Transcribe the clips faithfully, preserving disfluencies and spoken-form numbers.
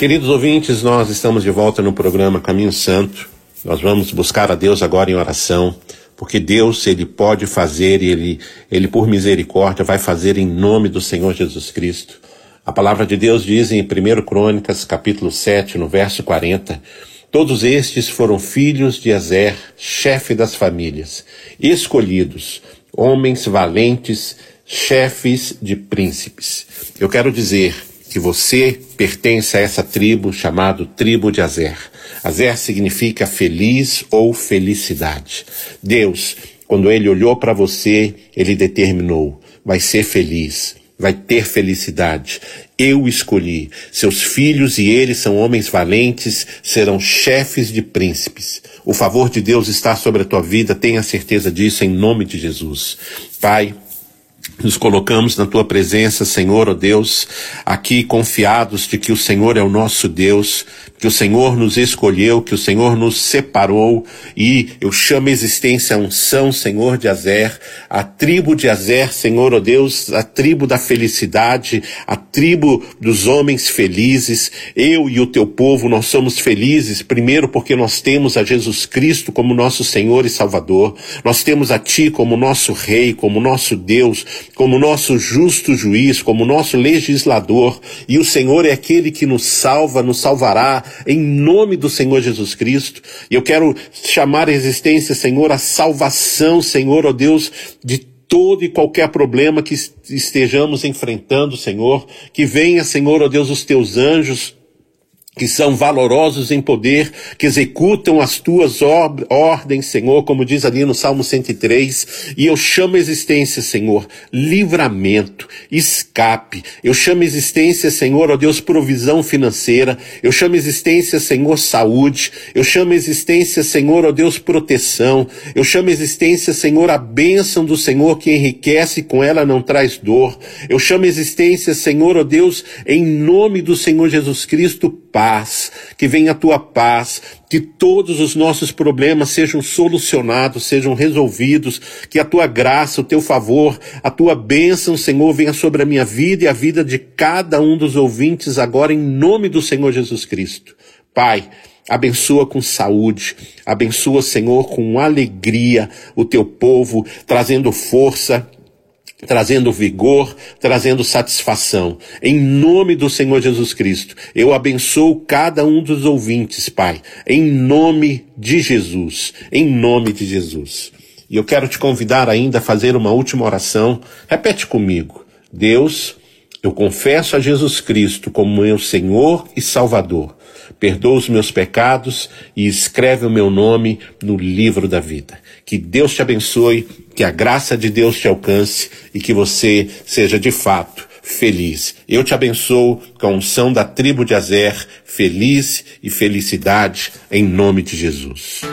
Queridos ouvintes, nós estamos de volta no programa Caminho Santo. Nós vamos buscar a Deus agora em oração, porque Deus, Ele pode fazer e Ele, Ele por misericórdia vai fazer em nome do Senhor Jesus Cristo. A palavra de Deus diz em primeira Crônicas, capítulo sete, no verso quarenta, todos estes foram filhos de Ezer, chefe das famílias, escolhidos, homens valentes, chefes de príncipes. Eu quero dizer que você pertence a essa tribo chamada tribo de Ezer. Ezer significa feliz ou felicidade. Deus, quando Ele olhou para você, Ele determinou, vai ser feliz, vai ter felicidade. Eu escolhi, seus filhos e eles são homens valentes, serão chefes de príncipes. O favor de Deus está sobre a tua vida, tenha certeza disso em nome de Jesus. Pai, nos colocamos na tua presença, Senhor, ó Deus, aqui confiados de que o Senhor é o nosso Deus, que o Senhor nos escolheu, que o Senhor nos separou, e eu chamo a existência a unção, Senhor, de Ezer, a tribo de Ezer, Senhor, ó Deus, a tribo da felicidade, a tribo dos homens felizes. Eu e o teu povo, nós somos felizes, primeiro porque nós temos a Jesus Cristo como nosso Senhor e Salvador, nós temos a Ti como nosso Rei, como nosso Deus, como nosso justo juiz, como nosso legislador, e o Senhor é aquele que nos salva, nos salvará, em nome do Senhor Jesus Cristo. E eu quero chamar a existência, Senhor, a salvação, Senhor, ó Deus, de todo e qualquer problema que estejamos enfrentando, Senhor, que venha, Senhor, ó Deus, os teus anjos, que são valorosos em poder, que executam as tuas or- ordens, Senhor, como diz ali no Salmo cento e três, e eu chamo a existência, Senhor, livramento, escape, eu chamo a existência, Senhor, ó Deus, provisão financeira, eu chamo a existência, Senhor, saúde, eu chamo a existência, Senhor, ó Deus, proteção, eu chamo a existência, Senhor, a bênção do Senhor que enriquece e com ela não traz dor, eu chamo a existência, Senhor, ó Deus, em nome do Senhor Jesus Cristo, paz, que venha a tua paz, que todos os nossos problemas sejam solucionados, sejam resolvidos, que a tua graça, o teu favor, a tua bênção, Senhor, venha sobre a minha vida e a vida de cada um dos ouvintes agora em nome do Senhor Jesus Cristo. Pai, abençoa com saúde, abençoa, Senhor, com alegria o teu povo, trazendo força, trazendo vigor, trazendo satisfação. Em nome do Senhor Jesus Cristo, eu abençoo cada um dos ouvintes, Pai, em nome de Jesus, em nome de Jesus. E eu quero te convidar ainda a fazer uma última oração. Repete comigo. Deus, eu confesso a Jesus Cristo como meu Senhor e Salvador. Perdoa os meus pecados e escreve o meu nome no livro da vida. Que Deus te abençoe, que a graça de Deus te alcance e que você seja de fato feliz. Eu te abençoo com a unção da tribo de Ezer, feliz e felicidade em nome de Jesus.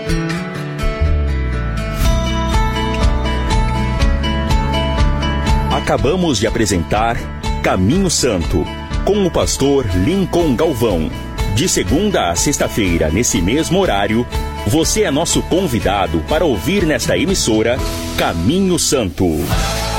Acabamos de apresentar Caminho Santo, com o pastor Lincoln Galvão. De segunda a sexta-feira, nesse mesmo horário, você é nosso convidado para ouvir nesta emissora Caminho Santo.